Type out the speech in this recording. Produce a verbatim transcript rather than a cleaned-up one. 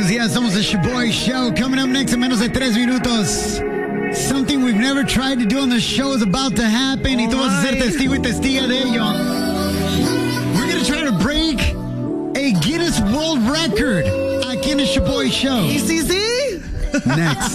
buenos días. Somos the Shaboy Show. Coming up next en menos de tres minutos. Something we've never tried to do on the show is about to happen. Oh, y tú vas a ser testigo y testiga de ello. We're going to try to break a Guinness World Record aquí en the Shaboy Show. ¿Y sí, sí? Next.